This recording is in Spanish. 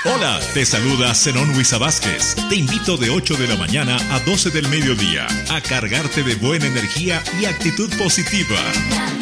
Hola, te saluda Zenón Luisa Vázquez. Te invito de 8 de la mañana a 12 del mediodía a cargarte de buena energía y actitud positiva.